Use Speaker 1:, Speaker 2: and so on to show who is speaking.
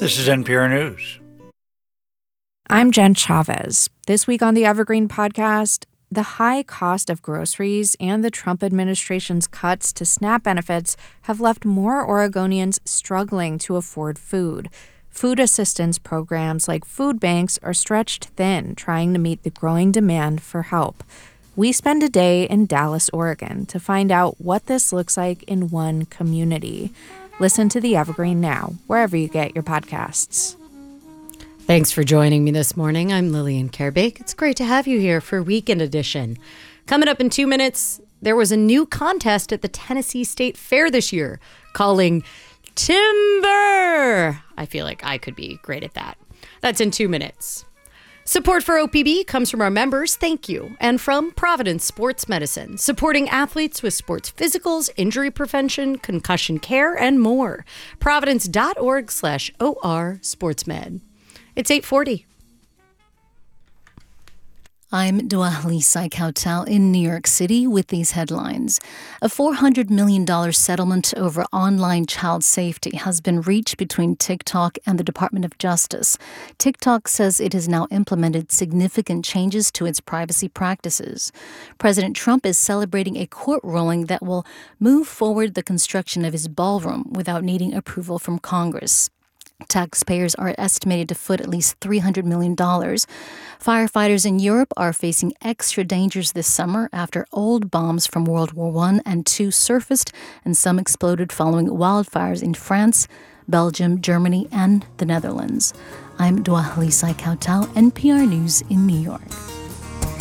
Speaker 1: This is NPR News.
Speaker 2: I'm Jen Chavez. This week on the Evergreen Podcast, the high cost of groceries and the Trump administration's cuts to SNAP benefits have left more Oregonians struggling to afford food. Food assistance programs like food banks are stretched thin, trying to meet the growing demand for help. We spend a day in Dallas, Oregon, to find out what this looks like in one community. Listen to the Evergreen now, wherever you get your podcasts.
Speaker 3: Thanks for joining me this morning. I'm Lillian Kerbake. It's great to have you here for Weekend Edition. Coming up in 2 minutes, there was a new contest at the Tennessee State Fair this year calling Timber. I feel like I could be great at that. That's in 2 minutes. Support for OPB comes from our members, thank you, and from Providence Sports Medicine, supporting athletes with sports physicals, injury prevention, concussion care, and more. Providence.org/OR SportsMed. It's 8:40.
Speaker 4: I'm Dwali Kautal in New York City with these headlines. A $400 million settlement over online child safety has been reached between TikTok and the Department of Justice. TikTok says it has now implemented significant changes to its privacy practices. President Trump is celebrating a court ruling that will move forward the construction of his ballroom without needing approval from Congress. Taxpayers are estimated to foot at least $300 million. Firefighters in Europe are facing extra dangers this summer after old bombs from World War I and II surfaced and some exploded following wildfires in France, Belgium, Germany, and the Netherlands. I'm Dwali Kautal, NPR News in New York.